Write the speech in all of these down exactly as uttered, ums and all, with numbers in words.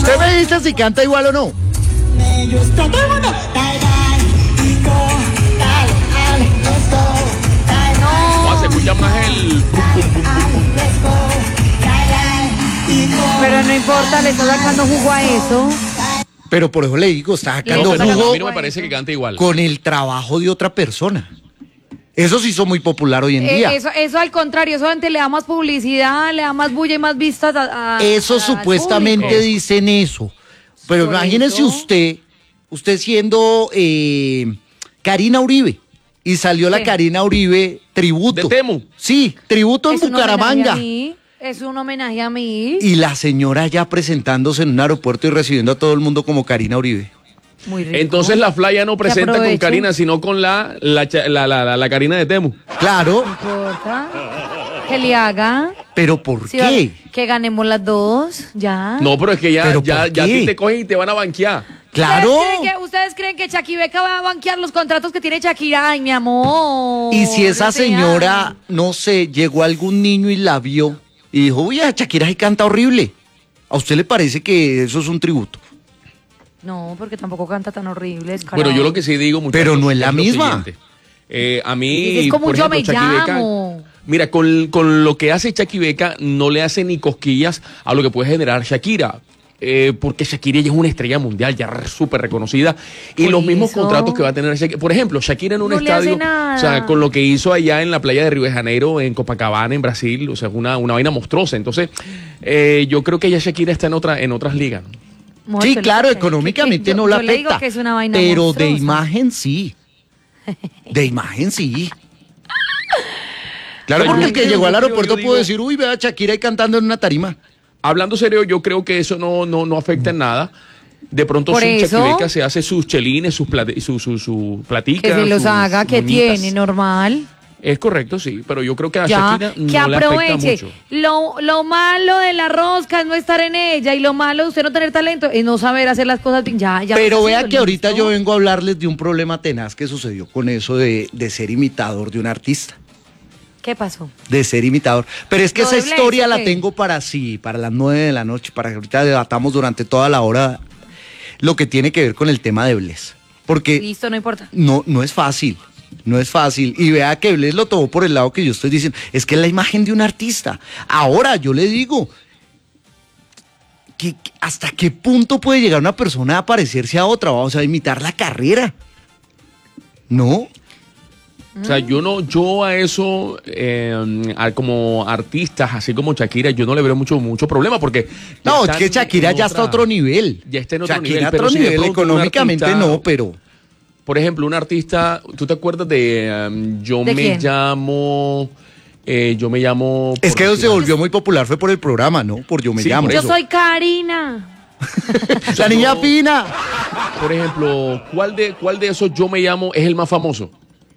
¿Usted me dice si canta igual o no? No, se escucha más el... Pero no importa, le está sacando jugo a eso. Pero por eso le digo, está sacando No, no, jugo a mí no me parece que cante igual. con el trabajo de otra persona. Eso sí hizo muy popular hoy en día. Eh, eso, eso al contrario, eso antes le da más publicidad, le da más bulla y más vistas a, a Eso a- supuestamente al público. dicen eso. Pero Por imagínese eso. usted, usted siendo eh, Karina Uribe, y salió la ¿Qué? Karina Uribe tributo. ¿De Temu? Sí, tributo en Es un homenaje Bucaramanga. a mí, es un homenaje a mí. Y la señora ya presentándose en un aeropuerto y recibiendo a todo el mundo como Karina Uribe. Muy rico. Entonces la Fly ya no presenta con aprovechen. Karina, sino con la, la, cha- la, la, la, la Karina de Temu. Claro, No importa. Que le haga. pero ¿por Sí, qué? que ganemos las dos, ya. No, pero es que ya, ¿Pero ya, por ya a qué? ti te cogen y te van a banquear. Claro. ¿Ustedes creen que, ¿ustedes creen que Chaquibeca va a banquear los contratos que tiene Shakira? Ay, mi amor. Y si esa no sea. señora, no sé, llegó algún niño y la vio y dijo, uy, a Shakira sí canta horrible. ¿A usted le parece que eso es un tributo? No, porque tampoco canta tan horrible. es Bueno, yo lo que sí digo, muchachos, Pero no es la lo misma. siguiente. Eh, a mí, Es como por Yo ejemplo, Me Shaki Beca, Llamo. mira, con, con lo que hace Shaki Beca, no le hace ni cosquillas a lo que puede generar Shakira. Eh, porque Shakira ya es una estrella mundial, ya súper reconocida. Y Por los mismos eso. contratos que va a tener Shakira. Por ejemplo, Shakira en un No le hace estadio, nada. o sea, con lo que hizo allá en la playa de Río de Janeiro, en Copacabana, en Brasil, o sea, es una, una vaina monstruosa. Entonces, eh, yo creo que ya Shakira está en, otra, en otras ligas, ¿no? Amor, Sí, yo le- claro, que- económicamente que- que no yo- la yo le digo afecta. que es una vaina pero de monstruosa. imagen sí. De imagen sí. Claro, Pero porque yo el que creo, llegó al yo creo, aeropuerto yo pudo digo- decir, uy, vea a Shakira ahí cantando en una tarima. Hablando serio, yo creo que eso no, no, no afecta en nada. De pronto Por su eso. Chaquibeca se hace sus chelines, sus plati, su, su, su platica. Que se los sus haga, que moñitas. tiene, normal. Es correcto, sí, pero yo creo que a Ya, Shakira que no le afecta aproveche. mucho. Lo, lo malo de la rosca es no estar en ella y lo malo de usted no tener talento es no saber hacer las cosas bien. Ya, ya Pero está vea haciendo, que ahorita ¿listo? yo vengo a hablarles de un problema tenaz que sucedió con eso de, de ser imitador de un artista. ¿Qué pasó? De ser imitador. Pero es que ¿Lo esa de Blaze, historia o la qué? tengo para sí, para las nueve de la noche, para que ahorita debatamos durante toda la hora lo que tiene que ver con el tema de Bless. Porque Listo, no importa. no, no es fácil, no es fácil. Y vea que Bless lo tomó por el lado que yo estoy diciendo. Es que es la imagen de un artista. Ahora yo le digo, que, que ¿hasta qué punto puede llegar una persona a parecerse a otra? Vamos a imitar la carrera. ¿No? O sea, yo no, yo a eso, eh, a- como artistas, así como Shakira, yo no le veo mucho, mucho problema porque... No, es están que Shakira en ya está a otra- otro nivel. Ya está en otro Shakira nivel, a pero otro si de nivel, pronto un económicamente artista- no, pero... Por ejemplo, un artista, ¿tú te acuerdas de um, Yo ¿De me quién? llamo... eh, yo me llamo... Es por que eso decir se algo. volvió muy popular, fue por el programa, ¿no? Por Yo Me Sí, Llamo. por Yo eso. soy Karina. La niña fina. Por ejemplo, ¿cuál de, ¿cuál de esos Yo me llamo es el más famoso?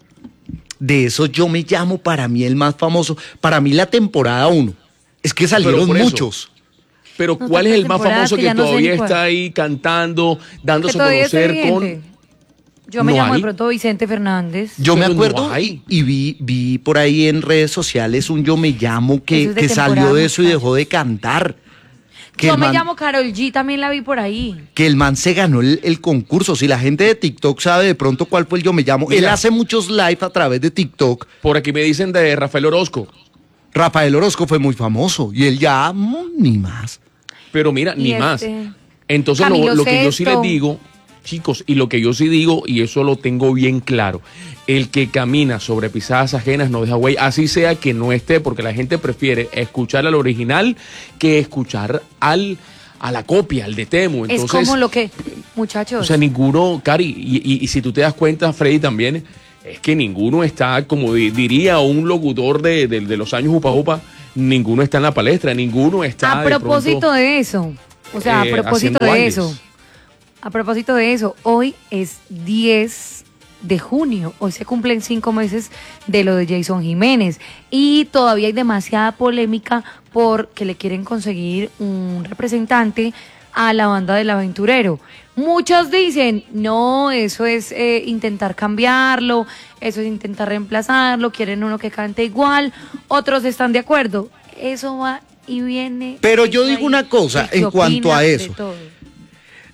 De eso Yo Me Llamo, para mí el más famoso. Para mí la temporada uno. Es que salieron por eso. muchos. Pero No, ¿cuál es tantas el más temporadas famoso que que, ya no sé todavía ni cuál. está ahí cantando, Que dándose a todavía es conocer vigente. con... Yo me No llamo hay. de pronto Vicente Fernández. Yo me Pero no acuerdo hay. y vi, vi por ahí en redes sociales un Yo Me Llamo que, Eso es de que salió temporada, de eso y muchacho. dejó de cantar. Que Yo el me man- llamo Karol G, también la vi por ahí. que el man se ganó el, el concurso. Si la gente de TikTok sabe de pronto cuál fue el Yo Me Llamo, él Mira. hace muchos live a través de TikTok. Por aquí me dicen de Rafael Orozco. Rafael Orozco fue muy famoso y él ya mm, ni más. Pero mira, Y ni este, más. Entonces, lo, Camilo lo que yo sí les Sesto. digo, chicos, y lo que yo sí digo, y eso lo tengo bien claro, el que camina sobre pisadas ajenas no deja huella, así sea que no esté, porque la gente prefiere escuchar al original que escuchar al a la copia, al de Temu. Entonces, es como lo que, muchachos. o sea, ninguno, Cari, y, y- y si tú te das cuenta, Freddy, también, es que ninguno está, como di- diría un locutor de, de- de los años Upa Upa, ninguno está en la palestra, ninguno está a de propósito pronto, de eso, o sea, eh, a propósito haciendo de bailes. eso, a propósito de eso, hoy es diez de junio, hoy se cumplen cinco meses de lo de Jason Jiménez y todavía hay demasiada polémica porque le quieren conseguir un representante a la banda del aventurero. Muchos dicen, no, eso es eh, intentar cambiarlo, eso es intentar reemplazarlo, quieren uno que cante igual, otros están de acuerdo, eso va y viene. Pero eso yo digo ahí, una cosa el que en cuanto opina a de eso. todo.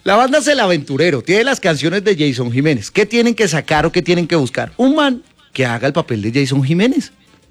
La banda es El Aventurero, tiene las canciones de Jason Jiménez. ¿Qué tienen que sacar o qué tienen que buscar? Un man que haga el papel de Jason Jiménez.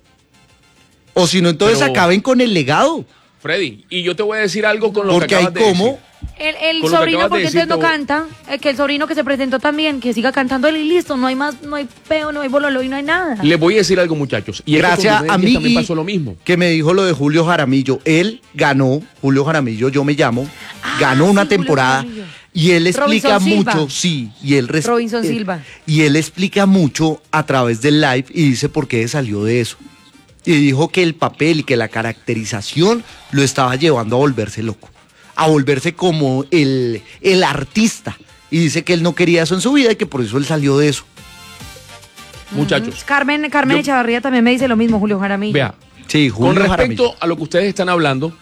O si no, entonces Pero, acaben con el legado. Freddy, y yo te voy a decir algo con lo Porque que hay acabas de como... decir. El, el Con lo que sobrino, acabas de porque decir, entonces no te voy- canta, eh, que el sobrino que se presentó también, que siga cantando él y listo, no hay más, no hay peo, no hay bololo y no hay nada. Les voy a decir algo, muchachos. Y es que Gracias con a Diomedes mí también pasó lo mismo. que me dijo lo de Julio Jaramillo. Él ganó, Julio Jaramillo, yo me llamo, Ah, ganó sí, una Julio temporada Jaramillo. y él explica Robinson Silva. mucho, sí, y él res- Robinson eh, Silva. y él explica mucho a través del live y dice por qué salió de eso. Y dijo que el papel y que la caracterización lo estaba llevando a volverse loco, a volverse como el, el artista. Y dice que él no quería eso en su vida y que por eso él salió de eso. Muchachos, Carmen, Carmen Yo- Echavarría también me dice lo mismo, Julio Jaramillo. vea, Sí, con Julio respecto Jaramillo. a lo que ustedes están hablando,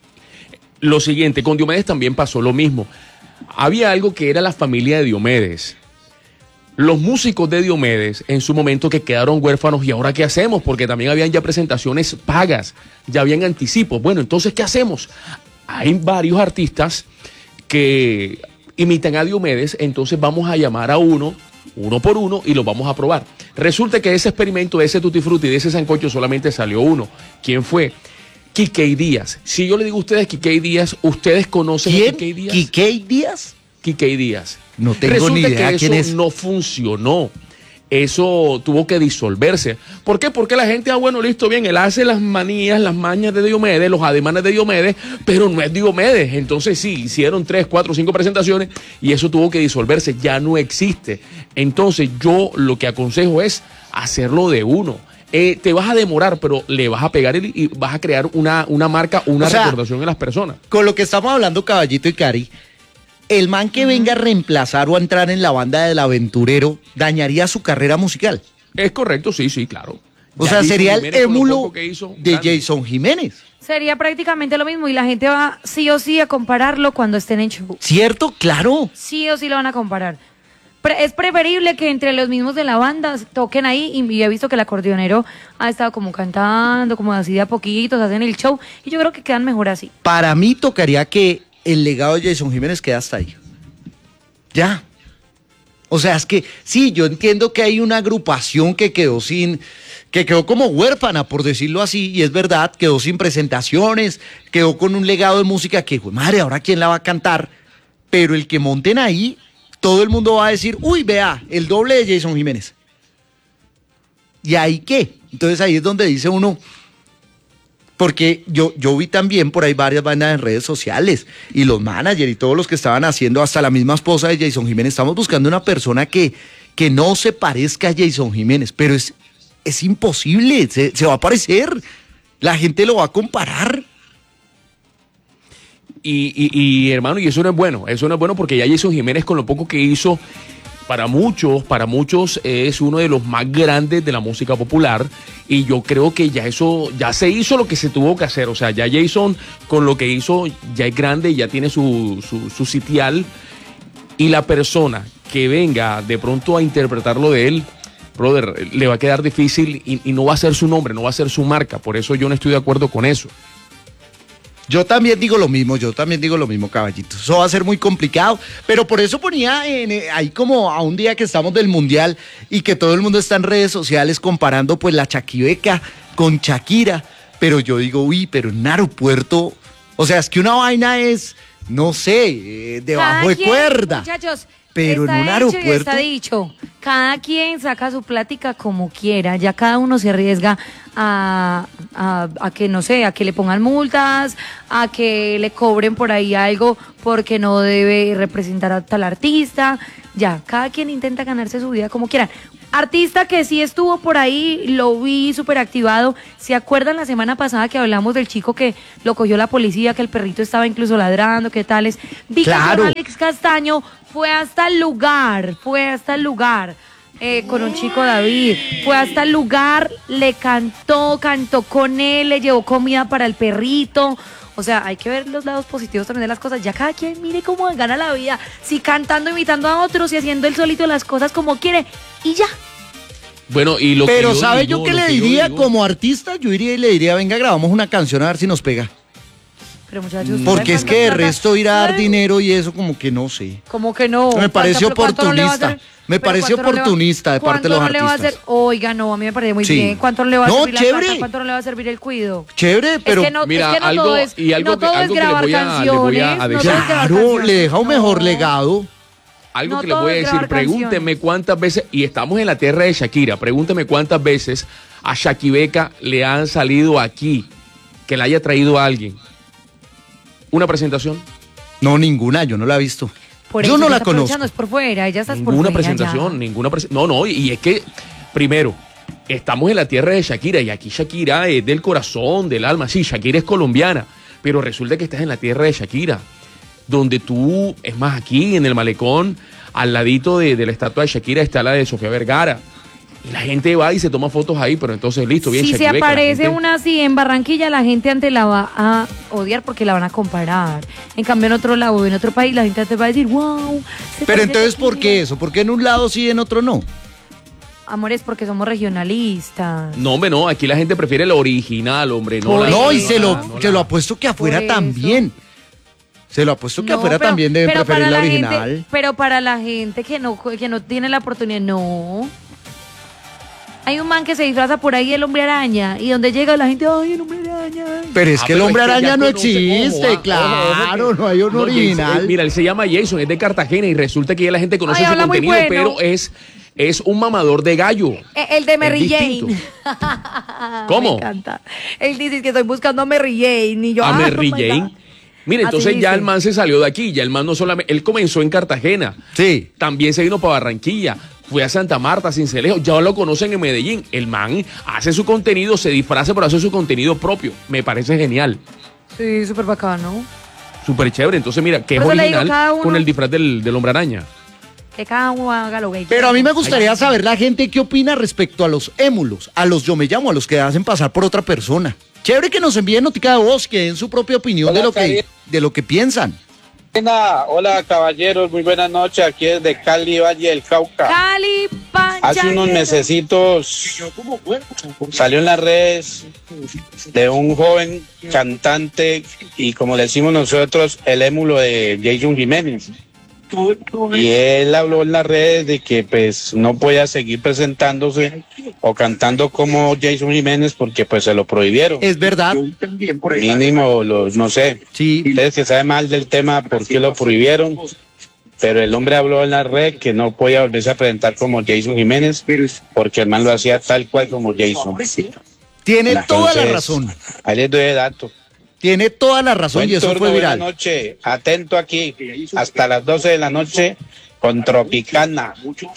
lo siguiente, con Diomedes también pasó lo mismo. Había algo que era la familia de Diomedes. Los músicos de Diomedes en su momento que quedaron huérfanos, ¿y ahora qué hacemos? Porque también habían ya presentaciones pagas, ya habían anticipos. Bueno, entonces, ¿qué hacemos? Hay varios artistas que imitan a Diomedes, entonces vamos a llamar a uno, uno por uno, y lo vamos a probar. Resulta que ese experimento, de ese Tutti Frutti, de ese sancocho, solamente salió uno. ¿Quién fue? Quiquey Díaz. Si yo le digo a ustedes Quiquey Díaz, ¿ustedes conocen a ¿Quién? Quiquey Díaz? ¿Quiquey Díaz? Quiquey Díaz. No tengo Resulta ni idea que quién eso es. no funcionó. Eso tuvo que disolverse. ¿Por qué? Porque la gente, ah, bueno, listo, bien, él hace las manías, las mañas de Diomedes, los ademanes de Diomedes, pero no es Diomedes. Entonces sí, hicieron tres, cuatro, cinco presentaciones y eso tuvo que disolverse, ya no existe. Entonces yo lo que aconsejo es hacerlo de uno. Eh, te vas a demorar, pero le vas a pegar y, y vas a crear una, una marca, una O sea, recordación en las personas. Con lo que estamos hablando, Caballito y Cari, el man que venga a reemplazar o a entrar en la banda del Aventurero dañaría su carrera musical. Es correcto, sí, sí, claro. O Ya sea, Jason sería el Jiménez, con lo émulo poco que hizo, de grande. Jason Jiménez. Sería prácticamente lo mismo y la gente va sí o sí a compararlo cuando estén en show. ¿Cierto? Claro. Sí o sí lo van a comparar. Pre- es preferible que entre los mismos de la banda toquen ahí y, y he visto que el acordeonero ha estado como cantando, como así de a poquitos, hacen el show y yo creo que quedan mejor así. Para mí tocaría que el legado de Jason Jiménez quede hasta ahí. Ya. O sea, es que sí, yo entiendo que hay una agrupación que quedó sin, que quedó como huérfana, por decirlo así, y es verdad, quedó sin presentaciones, quedó con un legado de música que, "Jue madre, ¿ahora quién la va a cantar?" Pero el que monten ahí, todo el mundo va a decir, uy, vea, el doble de Jason Jiménez. ¿Y ahí qué? Entonces ahí es donde dice uno, porque yo, yo vi también por ahí varias bandas en redes sociales y los managers y todos los que estaban haciendo, hasta la misma esposa de Jason Jiménez, estamos buscando una persona que, que no se parezca a Jason Jiménez, pero es, es imposible, se, se va a parecer, la gente lo va a comparar. Y, y, y, hermano, y eso no es bueno, eso no es bueno porque ya Jason Jiménez con lo poco que hizo, para muchos, para muchos es uno de los más grandes de la música popular y yo creo que ya eso, ya se hizo lo que se tuvo que hacer, o sea, ya Jason con lo que hizo ya es grande, ya tiene su, su, su sitial y la persona que venga de pronto a interpretarlo de él, brother, le va a quedar difícil y, y no va a ser su nombre, no va a ser su marca, por eso yo no estoy de acuerdo con eso. Yo también digo lo mismo, yo también digo lo mismo, caballito. Eso va a ser muy complicado, pero por eso ponía en, eh, ahí como a un día que estamos del Mundial y que todo el mundo está en redes sociales comparando pues la Chaquibeca con Shakira, pero yo digo, uy, pero en un aeropuerto, o sea, es que una vaina es, no sé, eh, debajo Cada de quien, cuerda. Muchachos, Pero está en un hecho y aeropuerto. está dicho. Cada quien saca su plática como quiera. Ya cada uno se arriesga a, a, a que, no sé, a que le pongan multas, a que le cobren por ahí algo porque no debe representar a tal artista. Ya, cada quien intenta ganarse su vida como quiera. Artista que sí estuvo por ahí, lo vi súper activado. ¿Se acuerdan la semana pasada que hablamos del chico que lo cogió la policía, que el perrito estaba incluso ladrando, qué tales? Vi Claro. que Alex Castaño fue hasta el lugar, fue hasta el lugar eh, con un chico David, fue hasta el lugar, le cantó, cantó con él, le llevó comida para el perrito. O sea, hay que ver los lados positivos también de las cosas. Ya cada quien mire cómo gana la vida. Si cantando, imitando a otros y haciendo él solito las cosas como quiere. Y ya. Bueno, y lo Pero que yo ¿sabe digo, yo qué lo le que yo diría digo- como artista? Yo iría y le diría, venga, grabamos una canción a ver si nos pega. Pero muchachos, Porque es que de ¿cuánta resto ir a dar plata? dinero y eso como que no sé. Como que no. Me parece ¿Cuánta- cuánto no le va a oportunista. hacer? Me Pero parece ¿cuánto no le va- oportunista de parte de los ¿cuánto no le va a artistas. hacer? Oiga, no, a mí me parece muy Sí. bien. ¿Cuánto le va a No, servir la chévere. plata? ¿Cuánto no le va a servir el cuido? Chévere, pero es que no, Mira, es que no algo- todo es, y algo no que- todo es algo que le grabar voy a- le canciones. voy a no todo es decir. grabar claro, canciones, le deja un mejor no. legado. Algo No que le todo voy a es decir, grabar pregúnteme canciones. cuántas veces, y estamos en la tierra de Shakira, pregúnteme cuántas veces a Shakibeca le han salido aquí, que la haya traído a alguien. ¿Una presentación? No, ninguna, yo no la he visto. Por Yo eso no ella la está conozco. aprovechando, es por fuera, ella está por Ninguna fuera presentación, ya. ninguna presentación. No, no, y es que, primero, estamos en la tierra de Shakira y aquí Shakira es del corazón, del alma. Sí, Shakira es colombiana, pero resulta que estás en la tierra de Shakira, donde tú, es más, aquí en el malecón, al ladito de, de la estatua de Shakira está la de Sofía Vergara. Y la gente va y se toma fotos ahí, pero entonces listo, bien, Si se Shakibeca, la aparece gente- una así en Barranquilla, la gente antes la va a odiar porque la van a comparar. En cambio, en otro lado, en otro país, la gente antes va a decir, wow. se Pero parece a entonces, ¿por Shakira". qué eso? ¿Por qué en un lado sí y en otro no? Amor, es porque somos regionalistas. No, hombre, no, aquí la gente prefiere el original, hombre. No, Por la- No, y eso. se lo, no se la- lo apuesto que afuera Por eso. también. Se lo apuesto que No, afuera pero- también deben pero preferir para la gente- original. pero para la gente que no, que no tiene la oportunidad, no. Hay un man que se disfraza por ahí el hombre araña y donde llega la gente, ay, el hombre araña. Pero es Ah, que el pero hombre es que araña ya no conoce- existe, ojo, ah, claro, ojo, ojo, que- no hay uno No, Jason, original. él- mira, él se llama Jason, es de Cartagena y resulta que ya la gente conoce Ay, su habla muy contenido, bueno. pero es, es un mamador de gallo. Eh, El de Mary Es Jane. distinto. ¿Cómo? Me encanta. Él dice que estoy buscando a Mary Jane y yo, A ah, Mary oh my Jane. God. Mire, Así entonces ya dice. el man se salió de aquí, ya el man no solamente, él comenzó en Cartagena, Sí. también se vino para Barranquilla, fue a Santa Marta, Sincelejo, ya lo conocen en Medellín. El man hace su contenido, se disfraza, pero hace su contenido propio. Me parece genial, Sí, súper bacano. súper chévere. Entonces, mira, que es Por eso le digo, original cada uno- con el disfraz del, del hombre araña. Que cada uno haga lo que Pero a mí me quiera. gustaría saber la gente qué opina respecto a los émulos, a los yo me llamo, a los que hacen pasar por otra persona. Chévere que nos envíen notica de voz, que den su propia opinión Hola, de lo que, Cari. de lo que piensan. Hola, hola, caballeros, muy buenas noches, aquí desde Cali, Valle del Cauca. Cali, Pancha. Hace unos mesecitos salió en las redes de un joven cantante y como le decimos nosotros, el émulo de Jason Jiménez. Y él habló en las redes de que pues no podía seguir presentándose o cantando como Jason Jiménez porque pues se lo prohibieron. Es verdad, Mínimo, los, no sé, sí. ustedes que saben mal del tema, por qué lo prohibieron, pero el hombre habló en la red que no podía volverse a presentar como Jason Jiménez porque el man lo hacía tal cual como Jason. Tiene toda la Entonces, razón. Ahí les doy el dato. Tiene toda la razón Buen y eso turno, fue buena viral. noche, atento aquí hasta las doce de la noche con Tropicana,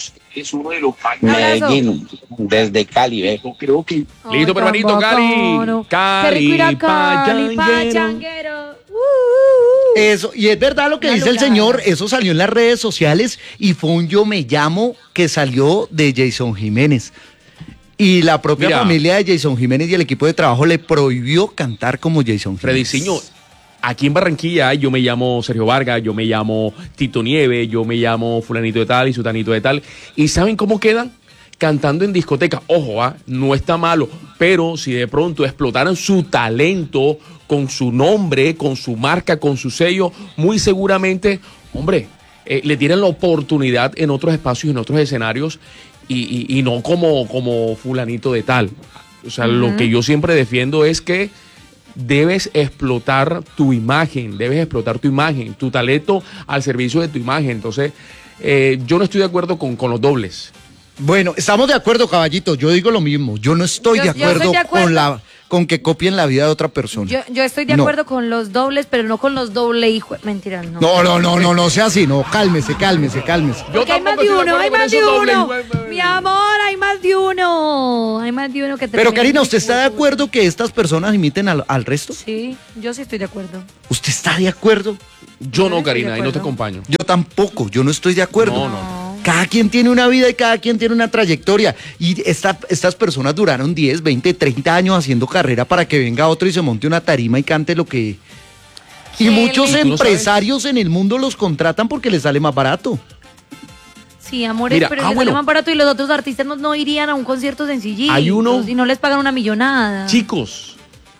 Medellín, desde Cali, ve. Ay, Listo, tan hermanito, Cali. bacano. Cali, Qué rico ir a pachanguero. Cali, pachanguero. Uh, uh, uh. Eso, y es verdad lo que Una dice el locura. señor, eso salió en las redes sociales y fue un yo me llamo que salió de Jason Jiménez. Y la propia Mira. familia de Jason Jiménez y el equipo de trabajo le prohibió cantar como Jason Jiménez. Frediciño, aquí en Barranquilla yo me llamo Sergio Vargas, yo me llamo Tito Nieve, yo me llamo fulanito de tal y sutanito de tal. ¿Y saben cómo quedan? Cantando en discoteca. Ojo, ah, no está malo, pero si de pronto explotaran su talento con su nombre, con su marca, con su sello, muy seguramente, hombre, eh, le tienen la oportunidad en otros espacios, en otros escenarios y, y- y no como, como fulanito de tal. O sea, lo que yo siempre defiendo es que debes explotar tu imagen, debes explotar tu imagen, tu talento al servicio de tu imagen. Entonces, eh, yo no estoy de acuerdo con, con los dobles. Bueno, estamos de acuerdo, caballito. Yo digo lo mismo. Yo no estoy, Yo- de, yo estoy acuerdo de acuerdo. con la con que copien la vida de otra persona. Yo, yo estoy de No. acuerdo con los dobles, pero no con los doble hijos. Mentira, no. No, no, no, no, no sea así. No, cálmese, cálmese, cálmese. Yo Porque hay más tampoco de estoy de uno, acuerdo hay con más de esos dobles, uno. güey, güey. Mi amor, hay más de uno. Hay más de uno que te Pero ponen- Karina, ¿usted está de acuerdo que estas personas imiten al, al resto? Sí, yo sí estoy de acuerdo. ¿Usted está de acuerdo? Yo no, estoy de Karina, ahí no te acuerdo. acompaño. Yo tampoco, yo no estoy de acuerdo. No, no, Cada quien tiene una vida y cada quien tiene una trayectoria. Y esta- estas personas duraron diez, veinte, treinta años haciendo carrera para que venga otro y se monte una tarima y cante lo que... Y ¿Quién muchos le- ¿Tú no sabes? empresarios en el mundo los contratan porque les sale más barato. Sí, amores, Mira, pero ah, les bueno. sale más barato y los otros artistas no, no irían a un concierto sencillito. Hay uno- Y no les pagan una millonada. Chicos,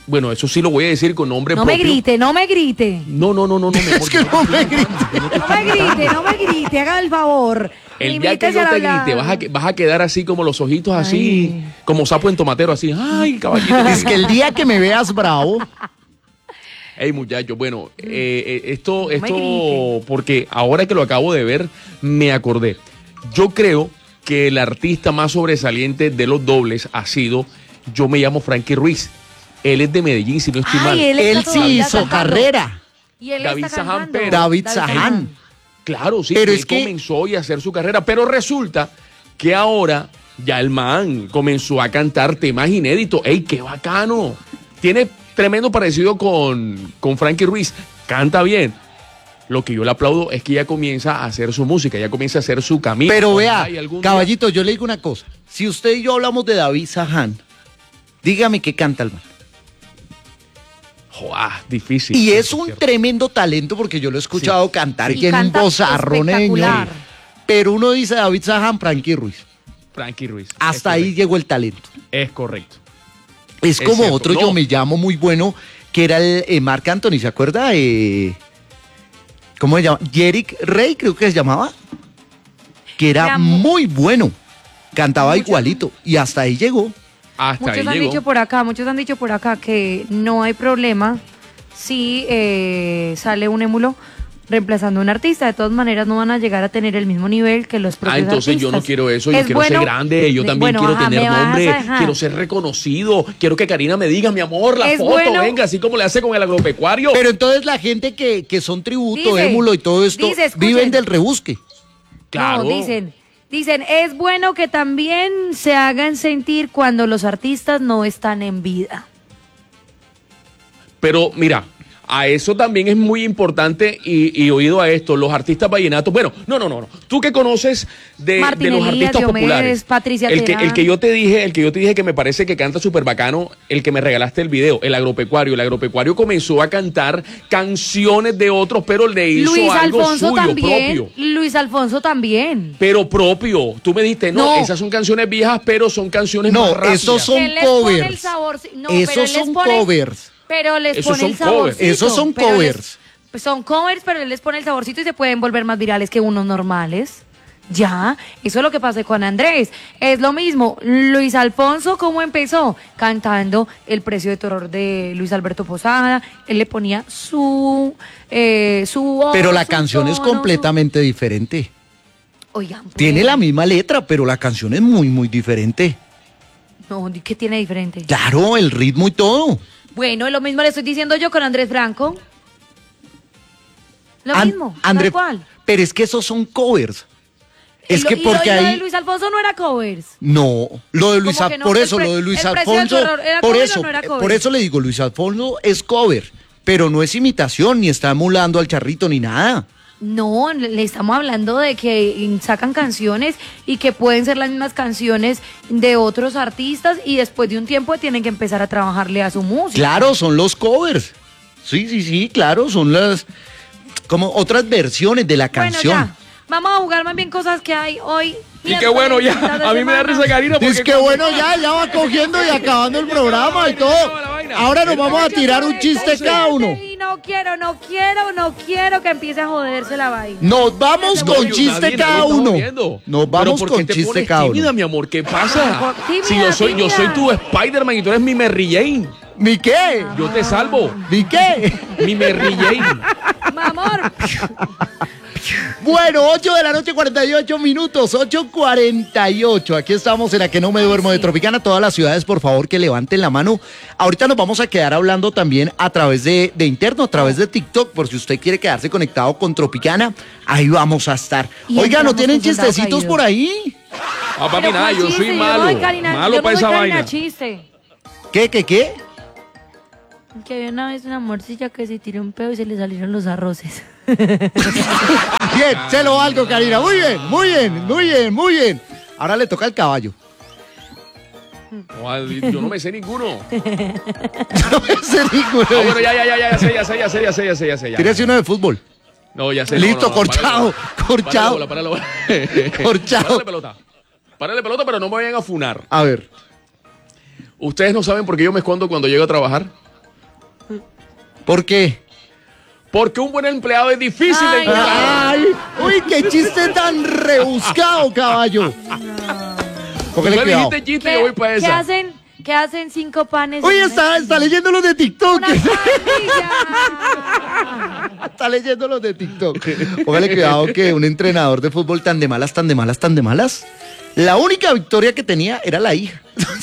bueno, eso sí lo voy a decir con nombre No propio. me grite, no me grite. No, no, no, no, no. Es que no me grite. No me grite, no me grite, haga el favor. El día que Limítese yo a te hablar. grite, vas a, que- vas a quedar así como los ojitos así, Ay. como sapo en tomatero, así. Ay, caballito. Es que el día que me veas bravo, Ey, muchachos, bueno, eh, eh, esto, No me esto, grite. porque ahora que lo acabo de ver, me acordé. Yo creo que el artista más sobresaliente de los dobles ha sido, yo me llamo Frankie Ruiz. Él es de Medellín, si no estoy mal. Ay, él él está sí todavía hizo cantando. carrera. Y él David está Saján, cantando. pero- David Saján. Claro, sí, Pero él es que- comenzó hoy a hacer su carrera, pero resulta que ahora ya el man comenzó a cantar temas inéditos. ¡Ey, qué bacano! Tiene tremendo parecido con, con Frankie Ruiz, canta bien. Lo que yo le aplaudo es que ya comienza a hacer su música, ya comienza a hacer su camino. Pero vea, Ojalá y algún día- caballito, yo le digo una cosa. Si usted y yo hablamos de David Saján, dígame qué canta el man. Joa, difícil. Y es eso un cierto. tremendo talento porque yo lo he escuchado cantar Y y tiene un canta vozarroneño. espectacular. Pero uno dice David Saján, Frankie Ruiz. Frankie Ruiz. Hasta es ahí correcto. llegó el talento. Es correcto. Es Es como cierto, otro no. yo me llamo muy bueno, que era el eh, Marc Anthony, ¿se acuerda? Eh, ¿Cómo se llama? Jerick Rey, creo que se llamaba. Que era Era mu- muy bueno. Cantaba Mucho- igualito. Y hasta ahí llegó. Hasta Muchos ahí han llegó. dicho por acá, muchos han dicho por acá que no hay problema si eh, sale un émulo reemplazando a un artista. De todas maneras no van a llegar a tener el mismo nivel que los propios Ah, entonces yo no artistas. quiero eso, yo Es quiero bueno- ser grande, yo de- también bueno, quiero ajá, tener me vas a nombre, dejar. quiero ser reconocido, quiero que Karina me diga, mi amor, la Es foto, bueno- venga, así como le hace con el agropecuario. Pero entonces la gente que, que son tributo, Dice, émulo y todo esto, dice, escuchen. viven del rebusque. Claro. No, dicen, dicen, es bueno que también se hagan sentir cuando los artistas no están en vida. Pero mira, a eso también es muy importante y, y oído a esto, los artistas vallenatos. Bueno, no, no, no, no. Tú que conoces de, de Martín los Elías, artistas Diomedes, populares. Patricia el que, Terán. el que yo te dije, el que yo te dije que me parece que canta súper bacano, el que me regalaste el video, el agropecuario. El agropecuario comenzó a cantar canciones de otros, pero le hizo Luis algo Alfonso suyo, también. propio. Luis Alfonso también. Pero propio. Tú me dijiste, no, No. esas son canciones viejas, pero son canciones No, más rápidas. esos son Él les pone el covers. sabor. No, pero Esos él les son pone- covers. Pero les Esos pone el son covers. saborcito. Esos son pero les- covers. pues son covers, pero él les pone el saborcito y se pueden volver más virales que unos normales. Ya, eso es lo que pasa con Andrés. Es lo mismo. Luis Alfonso, ¿cómo empezó? Cantando El precio de terror de Luis Alberto Posada. Él le ponía su eh, su voz, Pero la su canción es tono, su- completamente diferente. Oigan, pues, Tiene la misma letra, pero la canción es muy, muy diferente. No, ¿qué tiene diferente? Claro, el ritmo y todo. Bueno, lo mismo le estoy diciendo yo con Andrés Franco. Lo An- mismo, André- tal cual. Pero es que esos son covers. Es Y lo- que y lo- porque y lo de ahí... Luis Alfonso no era covers. No, lo de Luis ¿Cómo Al- que no? por El eso, pre- lo de Luis el precio del Alfonso, terror, ¿era por cover o eso, no era eh, cover? por eso le digo, Luis Alfonso es cover, pero no es imitación, ni está emulando al charrito, ni nada. No, le le estamos hablando de que sacan canciones y que pueden ser las mismas canciones de otros artistas y después de un tiempo tienen que empezar a trabajarle a su música. Claro, son los covers. Sí, sí, sí, claro, son las como otras versiones de la Bueno, canción. ya. Vamos a jugar más bien cosas que hay hoy. Y qué bueno, ya. miércoles, mitad de A mí me da semana. risa, Karina, porque Es que bueno, ya, ya va cogiendo y acabando el programa y todo. Ahora nos vamos a tirar un chiste cada uno. Y no quiero, no quiero, no quiero que empiece a joderse la vaina. Nos vamos No, con yo- chiste nadie, cada nadie estamos uno. viendo. Nos Pero vamos ¿por qué con te chiste pones cada uno. tímida, mi amor, ¿qué pasa? Tímida, si yo soy, yo tímida. soy tu Spider-Man y tú eres mi Mary Jane. ¿Ni qué? Yo te salvo. ¿Ni qué? Mi Mary Jane. Mi amor. Bueno, ocho de la noche, cuarenta y ocho minutos, ocho cuarenta y ocho. Aquí estamos en la que no me duermo de Tropicana. Todas las ciudades, por favor, que levanten la mano. Ahorita nos vamos a quedar hablando también a través de, de interno, a través de TikTok, por si usted quiere quedarse conectado con Tropicana. Ahí vamos a estar. Y Oiga, ¿no entramos tienen con Soldado chistecitos Caído. por ahí? Ah, papi, Pero nada, ¿cuál yo chiste? soy no malo. doy Karina- malo yo no para doy esa Karina vaina. chiste. ¿Qué, qué, qué? Que había una vez una morcilla que se tiró un pedo y se le salieron los arroces. Bien, se lo valgo, Karina. Muy bien, muy bien, muy bien, muy bien. Ahora le toca al caballo. No, yo no me sé ninguno. No me sé ninguno. Ah, bueno, ya, ya, ya, ya, ya sé, ya sé, ya sé, ya sé, ya sé, ya sé. ya. Tírese uno de fútbol. No, ya sé. Listo, no, no, no, corchado, párale, corchado. Párale, bola, párale, bola. Corchado. Párale pelota. Párale pelota, pero no me vayan a funar. A ver. ¿Ustedes no saben por qué yo me escondo cuando llego a trabajar? ¿Por qué? Porque un buen empleado es difícil de Ay, encontrar. Ay, uy, qué chiste tan rebuscado, caballo. Tú Póngale me cuidado. dijiste chiste y yo voy para ¿Qué esa. hacen, ¿Qué hacen cinco panes? Uy, en una está, está esquina? leyendo los de TikTok. Una parrilla. Está leyendo los de TikTok. Póngale cuidado que un entrenador de fútbol tan de malas, tan de malas, tan de malas, la única victoria que tenía era la hija.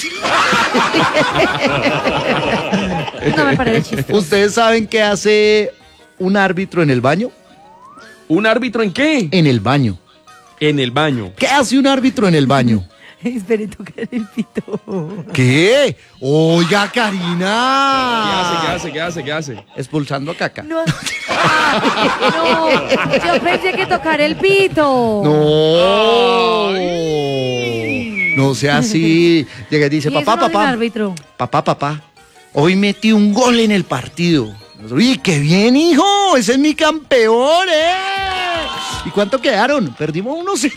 No me parece chiste. ¿Ustedes saben qué hace un árbitro en el baño? ¿Un árbitro en qué? En el baño. En el baño. ¿Qué hace un árbitro en el baño? Espere, tocar el pito. ¿Qué? Oiga, ¿Qué hace? ¿Qué Karina. hace? ¿Qué hace? ¿Qué hace? Expulsando a Caca. No, no, yo pensé que tocar el pito. No. No sea así. Llega y dice, ¿Y eso papá, no es un papá. árbitro? Papá, papá. Hoy metí un gol en el partido. Uy, qué bien, hijo. Ese es mi campeón, ¿eh? ¿Y cuánto quedaron? Perdimos uno cero.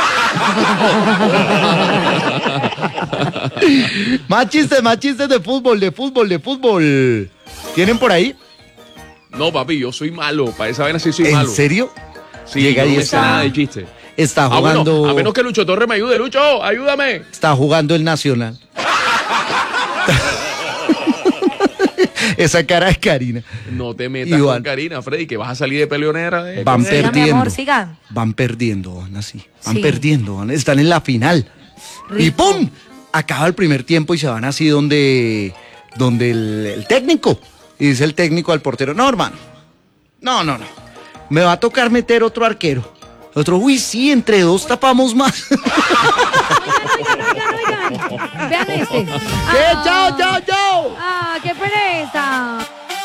Más chistes, más chistes de fútbol, de fútbol, de fútbol. ¿Tienen por ahí? No, papi, yo soy malo. Para esa vaina sí soy ¿En malo. serio? Sí, Llega yo y no me sé está- nada de chiste. Está Ah, jugando, bueno, a menos que Lucho Torres me ayude. Lucho, ayúdame. está jugando el Nacional. Esa cara de Karina. No te metas Iván. con Karina, Freddy, que vas a salir de peleonera. eh. Van Siga, mi perdiendo. amor, siga. Van perdiendo, van así. Van Sí. perdiendo, van- están en la final. Y Rico. ¡pum! Acaba el primer tiempo y se van así donde, donde el, el técnico. Y dice el técnico al portero, no, hermano. No, no, no. Me va a tocar meter otro arquero. Otro, uy, sí, entre dos tapamos más. ¿Qué? Oigan, oigan, oigan. Vean este. ¡Chao, chao, chao! Ah, qué pereza.